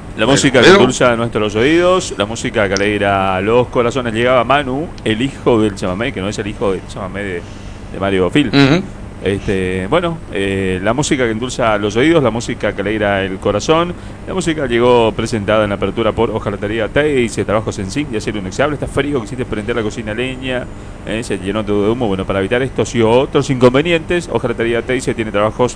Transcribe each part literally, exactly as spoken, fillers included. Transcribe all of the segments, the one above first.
La bueno, música que pero... endulza nuestros oídos, la música que alegra los corazones. Llegaba Manu, el hijo del chamamé, que no es el hijo del chamamé de, de Mario Phil. Uh-huh. Este, bueno, eh, la música que endulza los oídos, la música que alegra el corazón. La música llegó presentada en la apertura por Hojalatería Teis, trabajos en zinc y acero inoxidable. Está frío, quisiste prender la cocina a leña, eh, se llenó todo de humo. Bueno, para evitar estos y otros inconvenientes, Hojalatería Teis tiene trabajos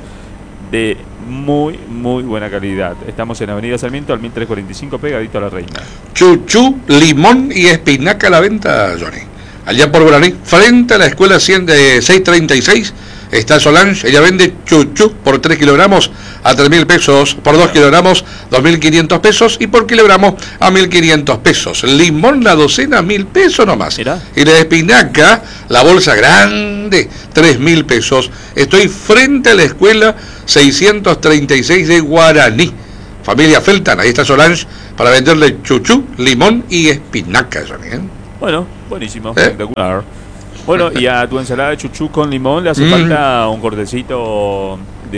de muy, muy buena calidad. Estamos en Avenida Sarmiento, al mil trescientos cuarenta y cinco, pegadito a la Reina. Chuchú, limón y espinaca a la venta, Johnny. Allá por Guaraní, frente a la escuela cien de seiscientos treinta y seis, está Solange. Ella vende chuchú por tres kilogramos a tres mil pesos, por dos kilogramos dos mil quinientos pesos y por kilogramo a mil quinientos pesos. Limón la docena mil pesos nomás. ¿Mirá? Y la espinaca, la bolsa grande, tres mil pesos. Estoy frente a la escuela seiscientos treinta y seis de Guaraní. Familia Feltan, ahí está Solange para venderle chuchú, limón y espinaca, Johnny, ¿eh? Bueno, buenísimo, ¿Eh? espectacular. Bueno, y a tu ensalada de chuchú con limón le hace Mm. falta un cortecito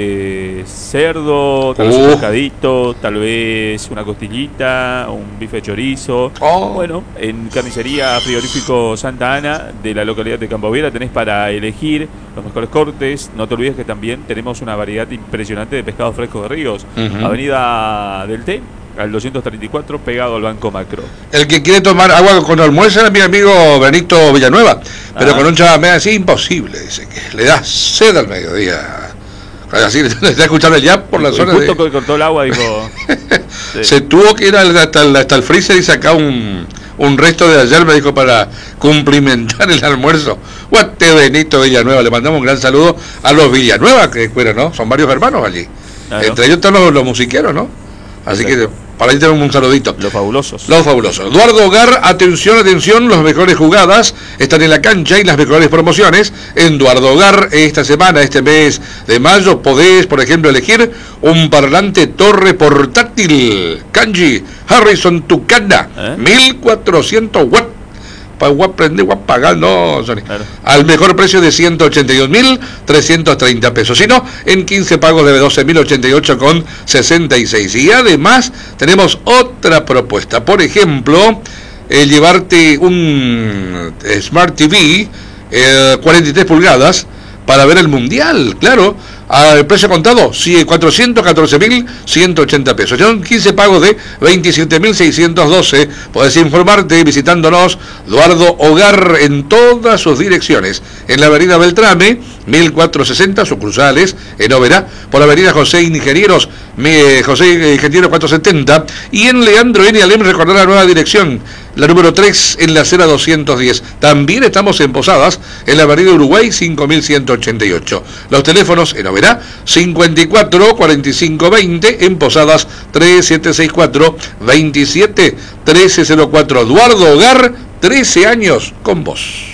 de cerdo, tal vez Uh. un pescadito, tal vez una costillita, un bife de chorizo. Oh. Bueno, en Carnicería Frigorífico Santa Ana de la localidad de Campoviera tenés para elegir los mejores cortes. No te olvides que también tenemos una variedad impresionante de pescados frescos de ríos. Uh-huh. Avenida del Té, al doscientos treinta y cuatro, pegado al Banco Macro. El que quiere tomar agua con almuerzo es mi amigo Benito Villanueva, pero Ah. con un chamamé así imposible, dice que le da sed al mediodía. Así le está escuchando ya por la Y zona justo de... que cortó el agua, dijo. Sí. Se tuvo que ir al- hasta el, hasta el freezer y sacar un, un resto de ayer, me dijo, para cumplimentar el almuerzo. Guate Benito Villanueva, le mandamos un gran saludo a los Villanueva, que fuera, ¿no? Son varios hermanos allí. Claro. Entre ellos están los, los musiqueros, ¿no? Así Exacto. que para ahí tenemos un saludito. Los fabulosos. Los fabulosos. Eduardo Hogar, atención, atención, las mejores jugadas están en la cancha y las mejores promociones. En Eduardo Hogar, esta semana, este mes de mayo, podés, por ejemplo, elegir un parlante torre portátil Kanji Harrison Tucana, ¿Eh? mil cuatrocientos watts. Para aprender, a pagar, no, Sony. Claro. Al mejor precio de ciento ochenta y dos mil trescientos treinta pesos. Si no, en quince pagos de doce mil ochenta y ocho con sesenta y seis. Y además, tenemos otra propuesta. Por ejemplo, el llevarte un Smart T V eh, cuarenta y tres pulgadas para ver el Mundial, claro. Al precio contado, sí, cuatrocientos catorce mil ciento ochenta pesos. Son quince pagos de veintisiete mil seiscientos doce. Podés informarte visitándonos Eduardo Hogar en todas sus direcciones. En la avenida Beltrame, mil cuatrocientos sesenta, sucursales en Oberá. Por la avenida José Ingenieros, eh, José Ingenieros cuatrocientos setenta. Y en Leandro N. Alem, recordar la nueva dirección, la número tres en la acera doscientos diez. También estamos en Posadas, en la avenida Uruguay cinco mil ciento ochenta y ocho. Los teléfonos en Oberá, cincuenta y cuatro cuarenta y cinco veinte, en Posadas tres siete seis cuatro veintisiete trece cero cuatro. Eduardo Hogar, trece años con vos.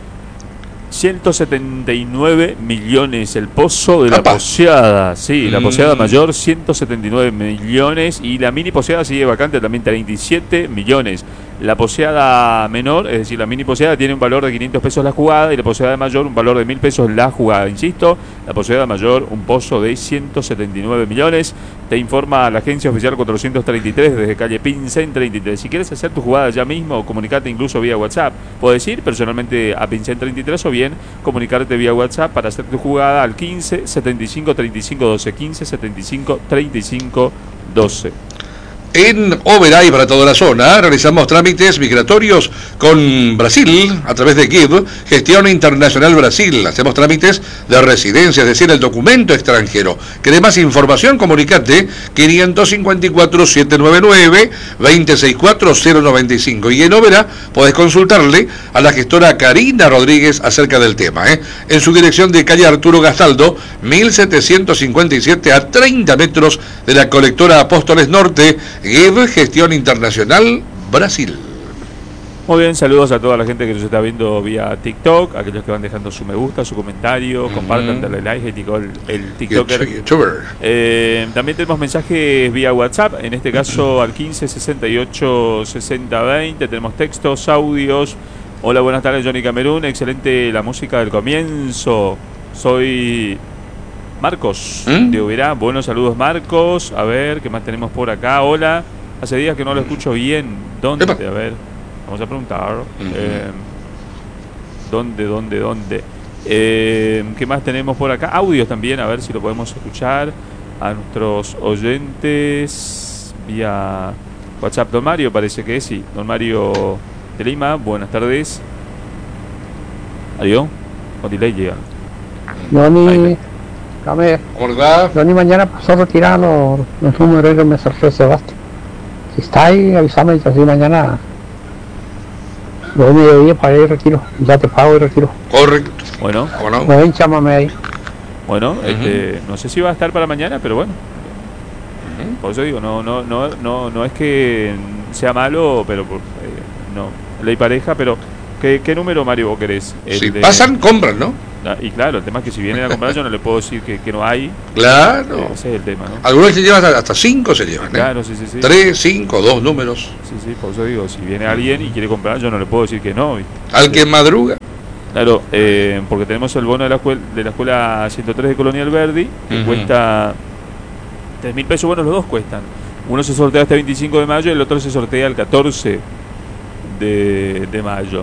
ciento setenta y nueve millones el pozo de la ¡Apa! poseada. Sí, la Mm. poseada mayor, ciento setenta y nueve millones. Y la mini poseada sigue vacante también, treinta y siete millones. La poseada menor, es decir, la mini poseada, tiene un valor de quinientos pesos la jugada. Y la poseada mayor, un valor de mil pesos la jugada. Insisto, la poseada mayor, un pozo de ciento setenta y nueve millones. Te informa la agencia oficial cuatrocientos treinta y tres desde calle Pincén treinta y tres. Si quieres hacer tu jugada ya mismo, comunicate incluso vía WhatsApp. Puedes ir personalmente a Pincén treinta y tres o bien comunicarte vía WhatsApp para hacer tu jugada al quince setenta y cinco treinta y cinco doce. quince setenta y cinco treinta y cinco doce. En Oberá y para toda la zona realizamos trámites migratorios con Brasil a través de G I V, Gestión Internacional Brasil. Hacemos trámites de residencia, es decir, el documento extranjero. ¿Querés más información? Comunicate quinientos cincuenta y cuatro setecientos noventa y nueve dos seis cuatro cero nueve cinco. Y en Oberá podés consultarle a la gestora Karina Rodríguez acerca del tema, ¿eh? En su dirección de calle Arturo Gastaldo, mil setecientos cincuenta y siete, a treinta metros de la colectora Apóstoles Norte. G I V, Gestión Internacional Brasil. Muy bien, saludos a toda la gente que nos está viendo vía TikTok, aquellos que van dejando su me gusta, su comentario, Mm. compartan, dale like, etiquetó el, el TikToker. YouTuber. Eh, también tenemos mensajes vía WhatsApp, en este caso al quince sesenta y ocho sesenta veinte, tenemos textos, audios. Hola, buenas tardes, Johnny Camerún, excelente la música del comienzo. Soy Marcos ¿Mm? de Oberá, buenos saludos Marcos. A ver, ¿qué más tenemos por acá? Hola. Hace días que no lo escucho bien. ¿Dónde? Epa. A ver, vamos a preguntar. Ujú. Eh, ¿Dónde, dónde, dónde? Eh, ¿Qué más tenemos por acá? Audios también, a ver si lo podemos escuchar. A nuestros oyentes vía WhatsApp. Don Mario, parece que sí. Don Mario de Lima, buenas tardes. Adiós. Con delay llega. Ahí Johnny, está. dame, ¿Cómo le va? Johnny mañana pasó a retirar los, los números que me sorteó Sebastián. Si está ahí, avísame y así mañana doy mediodía para ir y retiro. Ya te pago y retiro. Correcto. Bueno, ¿Cómo no? Me ven, chámame ahí. bueno, este, no sé si va a estar para mañana, pero bueno. Por eso digo, no, no, no, no, no es que sea malo, pero por- eh, no, ley pareja, pero ¿qué, qué número, Mario, vos querés? El Si de- pasan, compran, ¿no? Ah, y claro, el tema es que si vienen a comprar yo no le puedo decir que, que no hay. Claro. Ese es el tema, ¿no? Algunos se llevan hasta, hasta cinco se llevan, ¿eh? Claro, sí, sí, sí. Tres, cinco, dos números. Sí, sí, por eso digo, si viene alguien y quiere comprar, yo no le puedo decir que no. ¿viste? Al que madruga. Claro, eh, porque tenemos el bono de la, escuela, de la escuela ciento tres de Colonial Verdi, que Ujú. cuesta tres mil pesos. Bueno, los dos cuestan. Uno se sortea este veinticinco de mayo y el otro se sortea el catorce de, de mayo.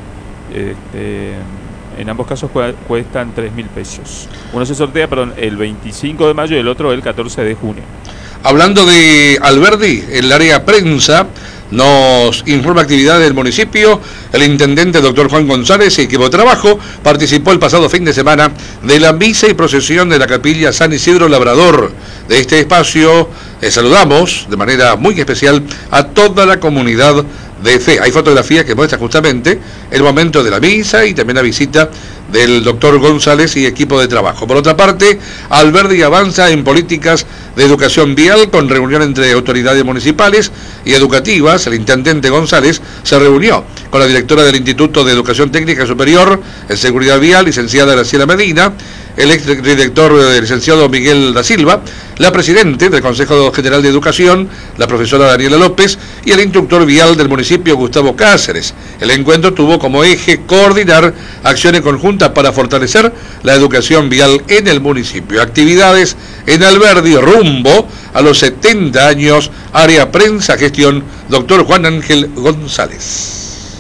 Este, en ambos casos cua- cuestan tres mil pesos. Uno se sortea, perdón, el veinticinco de mayo y el otro el catorce de junio. Hablando de Alberdi, el área prensa nos informa actividades del municipio. El intendente doctor Juan González y equipo de trabajo participó el pasado fin de semana de la misa y procesión de la capilla San Isidro Labrador. De este espacio eh, saludamos de manera muy especial a toda la comunidad de fe. Hay fotografías que muestran justamente el momento de la misa y también la visita del doctor González y equipo de trabajo. Por otra parte, Alberdi avanza en políticas de educación vial con reunión entre autoridades municipales y educativas. El intendente González se reunió con la directora del Instituto de Educación Técnica Superior en Seguridad Vial, licenciada Graciela Medina, el exdirector eh, licenciado Miguel da Silva, la presidente del Consejo General de Educación, la profesora Daniela López, y el instructor vial del municipio, Gustavo Cáceres. El encuentro tuvo como eje coordinar acciones conjuntas para fortalecer la educación vial en el municipio. Actividades en Alberdi rumbo a los setenta años, área prensa, gestión, doctor Juan Ángel González.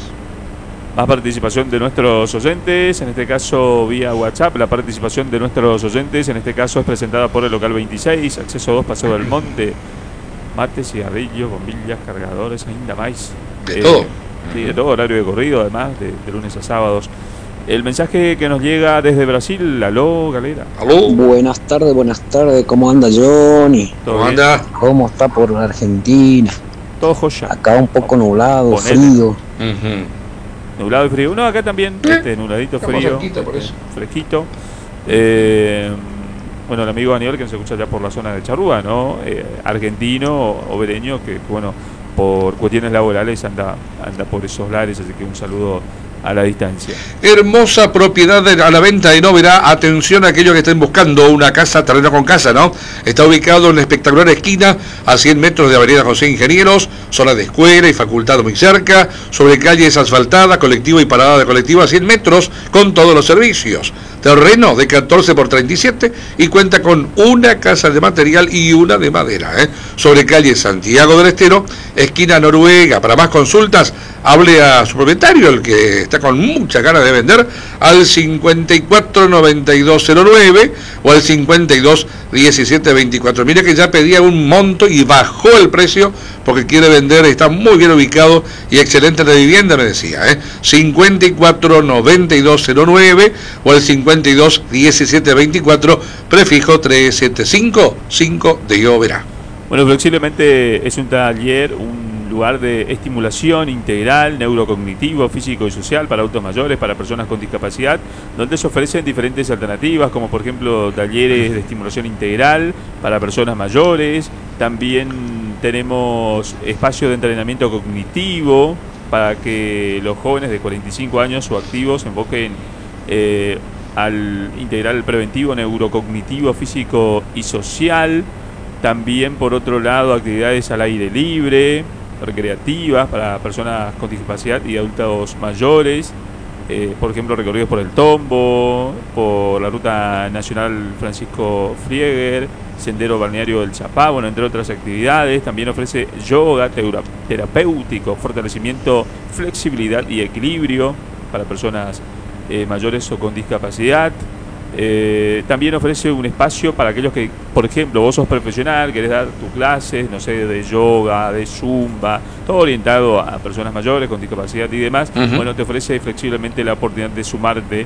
Más participación de nuestros oyentes, en este caso vía WhatsApp. La participación de nuestros oyentes, en este caso es presentada por el local veintiséis, acceso dos, Paseo del Monte. Mate, cigarrillos, bombillas, cargadores, ainda más. De todo. Sí, de todo, horario de corrido, además, de, de lunes a sábados. El mensaje que nos llega desde Brasil, aló, galera. ¿Aló? Buenas tardes, buenas tardes, ¿cómo anda Johnny? ¿Todo ¿Cómo bien? anda? ¿Cómo está por Argentina? Todo joya. Acá un poco nublado, Ponele. frío. Ujú. Nublado y frío. No, acá también, Eh, este, nubladito, estamos frío. cerquita por este, eso. Fresquito. Eh, bueno, el amigo Daniel, que nos escucha ya por la zona de Charrúa, ¿no? Eh, argentino, obereño, que, que, bueno, por cuestiones laborales anda, anda por esos lares, así que un saludo a la distancia. Hermosa propiedad de- a la venta de Noverá. Atención a aquellos que estén buscando una casa, terreno con casa, ¿no? Está ubicado en la espectacular esquina a cien metros de Avenida José Ingenieros, zona de escuela y facultad muy cerca, sobre calles asfaltadas, colectivo y parada de colectivo a cien metros con todos los servicios. Terreno de catorce por treinta y siete y cuenta con una casa de material y una de madera, ¿eh? Sobre calle Santiago del Estero, esquina Noruega. Para más consultas, hable a su propietario, el que está con mucha ganas de vender, al cincuenta y cuatro noventa y dos cero nueve o al cincuenta y dos diecisiete veinticuatro. Mire que ya pedía un monto y bajó el precio porque quiere vender, está muy bien ubicado y excelente la vivienda, me decía, ¿eh? cincuenta y cuatro noventa y dos cero nueve o al cincuenta y dos diecisiete veinticuatro, prefijo trescientos setenta y cinco, cinco de Oberá. Bueno, Flexiblemente es un taller, un lugar de estimulación integral, neurocognitivo, físico y social para adultos mayores, para personas con discapacidad, donde se ofrecen diferentes alternativas, como por ejemplo talleres de estimulación integral para personas mayores. También tenemos espacio de entrenamiento cognitivo para que los jóvenes de cuarenta y cinco años o activos se enfoquen eh, al integral preventivo, neurocognitivo, físico y social. También, por otro lado, actividades al aire libre, recreativas para personas con discapacidad y adultos mayores. Eh, por ejemplo, recorridos por el Tombo, por la Ruta Nacional Francisco Frieger, Sendero Balneario del Chapá, bueno, entre otras actividades. También ofrece yoga teura- terapéutico, fortalecimiento, flexibilidad y equilibrio para personas eh, mayores o con discapacidad. Eh, también ofrece un espacio para aquellos que, por ejemplo, vos sos profesional, querés dar tus clases, no sé, de yoga, de zumba, todo orientado a personas mayores con discapacidad y demás. Uh-huh. Bueno, te ofrece flexiblemente la oportunidad de sumarte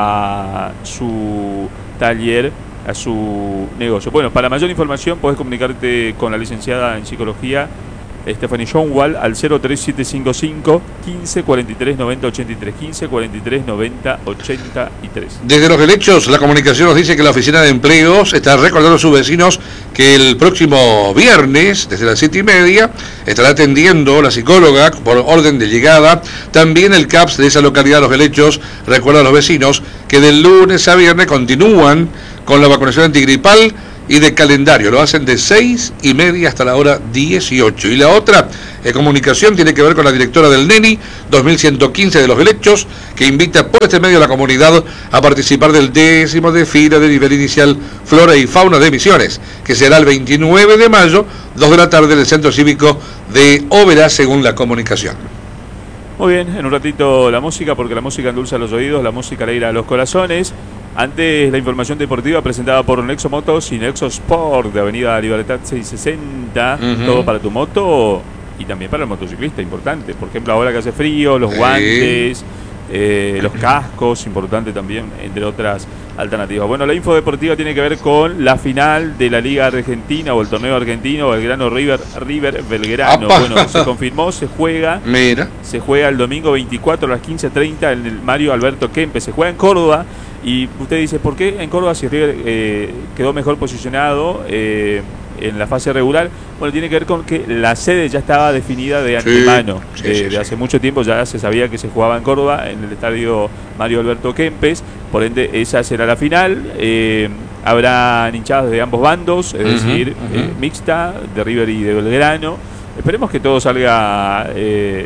a su taller, a su negocio. Bueno, para mayor información podés comunicarte con la licenciada en psicología Stephanie Johnwall al cero tres siete cinco cinco, quince cuarenta y tres noventa ochenta y tres, quince cuarenta y tres noventa ochenta y tres. Desde Los Helechos, la comunicación nos dice que la oficina de empleos está recordando a sus vecinos que el próximo viernes, desde las siete y media, estará atendiendo la psicóloga por orden de llegada. También el C A P S de esa localidad, Los Helechos, recuerda a los vecinos que del lunes a viernes continúan con la vacunación antigripal y de calendario, lo hacen de seis y media hasta la hora dieciocho. Y la otra eh, comunicación tiene que ver con la directora del Neni dos mil ciento quince de Los Helechos, que invita por este medio a la comunidad a participar del décimo desfile de nivel inicial Flora y Fauna de Misiones, que será el veintinueve de mayo, dos de la tarde, en el Centro Cívico de Oberá, según la comunicación. Muy bien, en un ratito la música, porque la música endulza los oídos, la música alegra los corazones. Antes, la información deportiva presentada por Nexo Motos y Nexo Sport de Avenida Libertad seiscientos sesenta. Uh-huh. Todo para tu moto y también para el motociclista, importante. Por ejemplo, ahora que hace frío, los sí. guantes, eh, los cascos, importante también, entre otras alternativas. Bueno, la info deportiva tiene que ver con la final de la Liga Argentina o el torneo argentino, Belgrano River, River Belgrano. ¡Apa! Bueno, se confirmó, se juega. Mira. Se juega el domingo veinticuatro a las quince treinta en el Mario Alberto Kempes. Se juega en Córdoba. Y usted dice, ¿por qué en Córdoba si River eh, quedó mejor posicionado eh, en la fase regular? Bueno, tiene que ver con que la sede ya estaba definida de antemano. Sí, sí, de, sí, de hace sí. mucho tiempo ya se sabía que se jugaba en Córdoba, en el estadio Mario Alberto Kempes. Por ende, esa será la final. Eh, habrá hinchadas de ambos bandos, es uh-huh, decir, uh-huh. eh, mixta, de River y de Belgrano. Esperemos que todo salga, eh,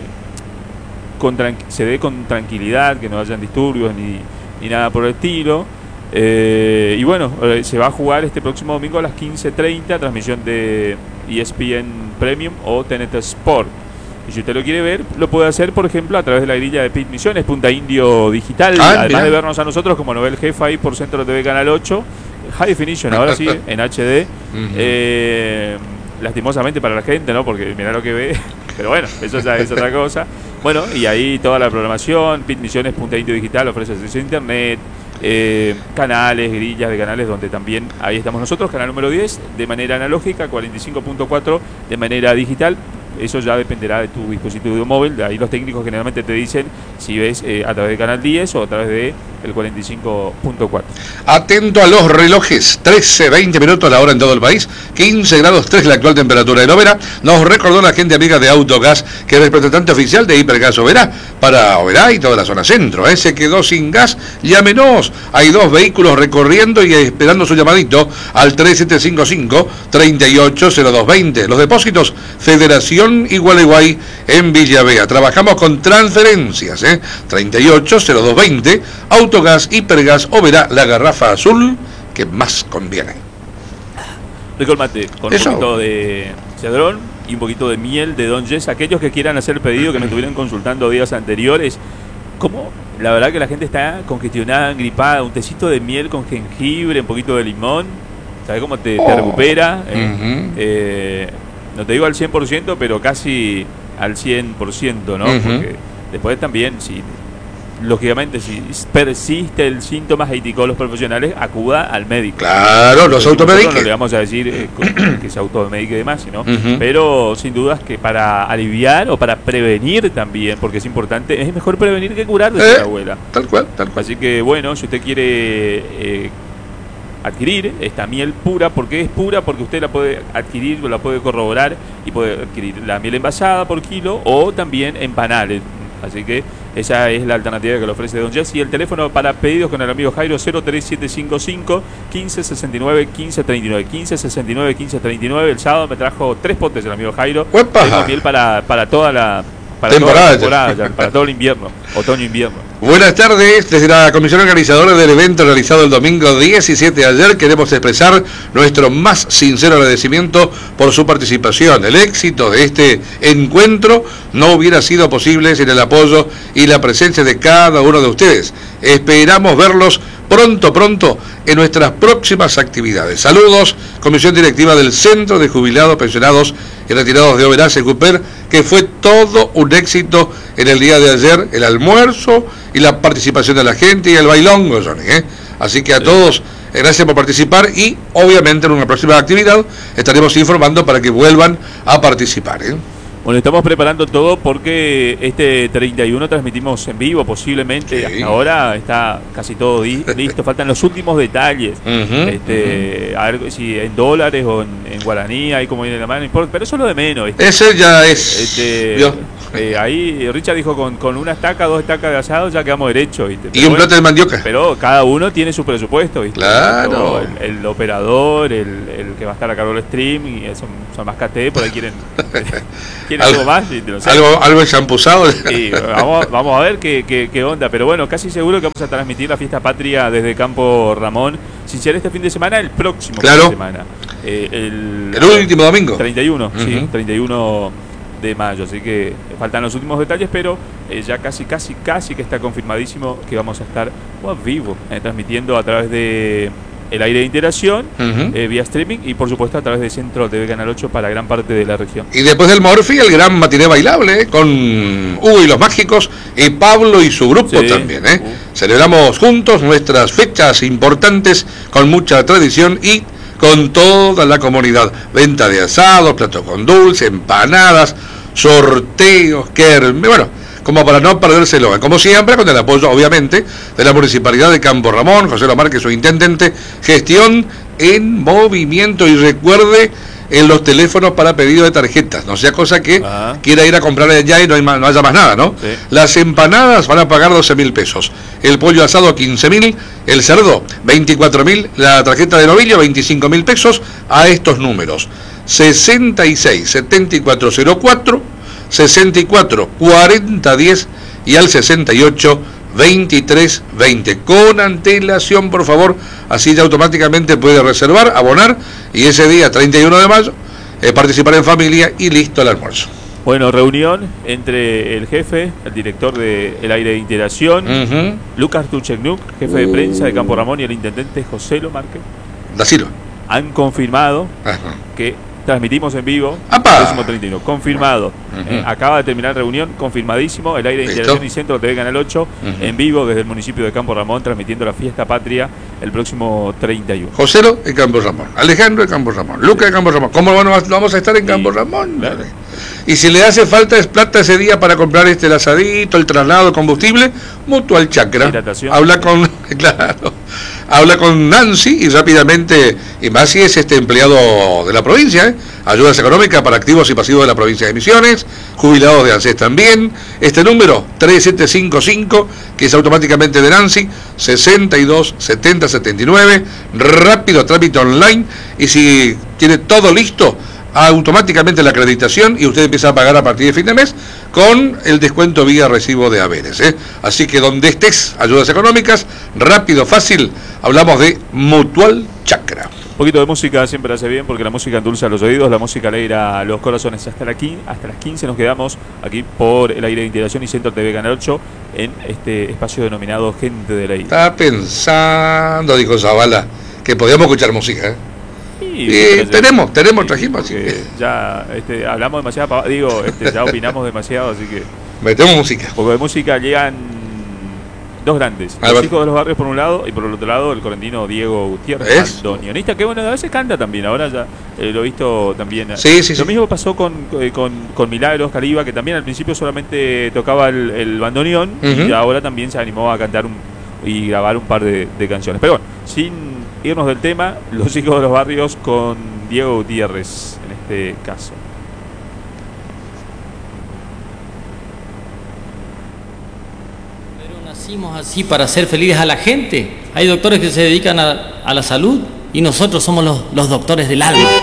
con tran- se dé con tranquilidad, que no hayan disturbios ni... ni nada por el estilo. Eh, y bueno, eh, se va a jugar este próximo domingo a las quince treinta, transmisión de E S P N Premium o T N T Sport. Y si usted lo quiere ver, lo puede hacer, por ejemplo, a través de la grilla de Pit Misiones, Punta Indio Digital, ah, además mirá. de vernos a nosotros como Novel Jefa ahí por Centro T V Canal ocho, High Definition, ahora sí, en H D. Uh-huh. eh, lastimosamente para la gente, ¿no? Porque mirá lo que ve, pero bueno, eso ya es otra cosa. Bueno, y ahí toda la programación, Pit Misiones, Punta Indio Digital, ofrece servicio de internet, eh, canales, grillas de canales donde también ahí estamos nosotros, canal número diez de manera analógica, cuarenta y cinco punto cuatro de manera digital. Eso ya dependerá de tu dispositivo móvil. De ahí los técnicos generalmente te dicen si ves eh, a través del canal diez o a través de el cuarenta y cinco punto cuatro. Atento a los relojes, trece, veinte minutos la hora en todo el país, quince grados tres la actual temperatura en Oberá. Nos recordó la gente amiga de Autogas, que es representante oficial de Hipergas Oberá, para Oberá y toda la zona centro. ¿eh? Se quedó sin gas, llámenos. Hay dos vehículos recorriendo y esperando su llamadito al tres siete cinco cinco, tres ocho cero dos dos cero. Los depósitos Federación y Gualeguay en Villavea. Trabajamos con transferencias, ¿eh? treinta y ocho cero dos veinte. Autogas, Hipergas, Oberá, la garrafa azul que más conviene. Rico el mate, con Eso. un poquito de cedrón y un poquito de miel de Don Jess. Aquellos que quieran hacer el pedido, que me estuvieron consultando días anteriores, como la verdad que la gente está congestionada, gripada, un tecito de miel con jengibre, un poquito de limón, ¿sabes cómo te, oh. te recupera? Eh, uh-huh. eh, no te digo al cien por ciento, pero casi al cien por ciento, ¿no? Uh-huh. Porque después también, si lógicamente, si persiste el síntoma, hay los profesionales, acuda al médico. Claro, los automediques. No le vamos a decir eh, que se automedique y demás, sino, uh-huh. pero sin dudas que para aliviar o para prevenir también, porque es importante, es mejor prevenir que curar, decía eh, la abuela. Tal cual, tal cual. Así que bueno, si usted quiere eh, adquirir esta miel pura, ¿por qué es pura? Porque usted la puede adquirir o la puede corroborar y puede adquirir la miel envasada por kilo o también en panales. Así que esa es la alternativa que le ofrece Don Jess. Y el teléfono para pedidos con el amigo Jairo, cero tres siete cinco cinco, quince sesenta y nueve, quince treinta y nueve, quince sesenta y nueve, quince treinta y nueve. El sábado me trajo tres potes el amigo Jairo. Tengo miel para, para toda la para temporada, toda la temporada ya, para todo el invierno, otoño-invierno. Buenas tardes, desde la comisión organizadora del evento realizado el domingo diecisiete de ayer queremos expresar nuestro más sincero agradecimiento por su participación. El éxito de este encuentro no hubiera sido posible sin el apoyo y la presencia de cada uno de ustedes. Esperamos verlos pronto, pronto en nuestras próximas actividades. Saludos, comisión directiva del Centro de Jubilados, Pensionados y Retirados de Oberá, Secuper, que fue todo un éxito en el día de ayer, el almuerzo y la participación de la gente y el bailongo, Johnny, ¿eh? Así que a todos, eh, gracias por participar y obviamente en una próxima actividad estaremos informando para que vuelvan a participar, ¿eh? Bueno, estamos preparando todo porque este treinta y uno transmitimos en vivo, posiblemente. Sí. Hasta ahora está casi todo listo. Faltan los últimos detalles. Uh-huh, este, uh-huh. A ver si en dólares o en, en guaraní, ahí como viene la mano, pero eso es lo de menos. ¿Viste? Ese ya es. Este, eh, ahí Richard dijo con, con una estaca, dos estacas de asado ya quedamos derechos. ¿Viste? Y un bueno, plato de mandioca. Pero cada uno tiene su presupuesto. ¿Viste? Claro. El, el operador, el, el que va a estar a cargo del stream, y son, son más K T, por ahí quieren. Algo, algo más, no sé. algo, algo enchampuzado. Sí, vamos, vamos a ver qué, qué, qué onda, pero bueno, casi seguro que vamos a transmitir la fiesta patria desde Campo Ramón, sin ser este fin de semana, el próximo claro. fin de semana. Eh, el, el último domingo. treinta y uno, uh-huh. Sí, treinta y uno de mayo, así que faltan los últimos detalles, pero eh, ya casi, casi, casi que está confirmadísimo que vamos a estar oh, vivo, eh, transmitiendo a través de el aire de integración, uh-huh. eh, vía streaming y por supuesto a través de Centro T V Canal ocho para gran parte de la región. Y después del Morphy, el gran matiné bailable, ¿eh? Con Hugo y los Mágicos y Pablo y su grupo sí. también. ¿eh? Uh. Celebramos juntos nuestras fechas importantes con mucha tradición y con toda la comunidad. Venta de asados, platos con dulce, empanadas, sorteos, kermes, bueno, como para no perdérselo, como siempre, con el apoyo, obviamente, de la Municipalidad de Campo Ramón, José Lomar, que es su intendente, gestión en movimiento, y recuerde en los teléfonos para pedido de tarjetas, no sea cosa que ah. quiera ir a comprar allá y no, hay más, no haya más nada, ¿no? Sí. Las empanadas van a pagar doce mil pesos, el pollo asado quince mil, el cerdo veinticuatro mil, la tarjeta de novillo veinticinco mil pesos, a estos números, sesenta y seis, setenta y cuatro cero cuatro, sesenta y cuatro, cuarenta diez y al sesenta y ocho, veintitrés veinte. Con antelación, por favor, así ya automáticamente puede reservar, abonar y ese día, treinta y uno de mayo, eh, participar en familia y listo el almuerzo. Bueno, reunión entre el jefe, el director de El Aire de Integración, uh-huh. Lucas Tucheknuk, jefe de prensa de Campo Ramón, y el intendente José Lomárquez. Da Silva. Han confirmado uh-huh. que transmitimos en vivo el próximo treinta y uno, confirmado. Uh-huh. eh, acaba de terminar reunión, confirmadísimo. El Aire de Integración y Centro T V Canal ocho uh-huh. en vivo desde el municipio de Campo Ramón, transmitiendo la fiesta patria el próximo treinta y uno. Joselo en Campo Ramón, Alejandro en Campo Ramón, Lucas en Campo Ramón. ¿Cómo vamos a estar en Campo sí, Ramón? Claro. Y si le hace falta es plata ese día para comprar este el asadito, el traslado, el combustible, Mutual Chakra. Habla con, claro, habla con Nancy y rápidamente, y más si es este empleado de la provincia, ¿eh? Ayudas económicas para activos y pasivos de la provincia de Misiones, jubilados de ANSES también. Este número, tres siete cinco cinco, que es automáticamente de Nancy, sesenta y dos setenta setenta y nueve, rápido trámite online, y si tiene todo listo, automáticamente la acreditación y usted empieza a pagar a partir de fin de mes con el descuento vía recibo de haberes, ¿eh? Así que donde estés, ayudas económicas, rápido, fácil, hablamos de Mutual Chakra. Un poquito de música siempre hace bien porque la música endulza los oídos, la música alegra los corazones. Hasta, la quince, hasta las quince nos quedamos aquí por El Aire de Integración y Centro T V Canal ocho en este espacio denominado Gente de Ley. Estaba pensando, dijo Zavala, que podíamos escuchar música, ¿eh? Sí, sí, tenemos, tenemos, trajimos, así que ya este, hablamos demasiado, digo, este, ya opinamos demasiado, así que metemos música. Un poco de música, llegan dos grandes, los Albert. Hijos de los Barrios por un lado y por el otro lado el correntino Diego Gutiérrez, bandoneonista, que bueno, a veces canta también, ahora ya eh, lo he visto también. Sí, sí, lo sí. mismo pasó con, eh, con, con Milagros Cariba, que también al principio solamente tocaba el, el bandoneón uh-huh. y ahora también se animó a cantar un, y grabar un par de, de canciones. Pero bueno, sin irnos del tema, los Hijos de los Barrios con Diego Gutiérrez en este caso. Pero nacimos así para hacer felices a la gente. Hay doctores que se dedican a, a la salud y nosotros somos los, los doctores del alma.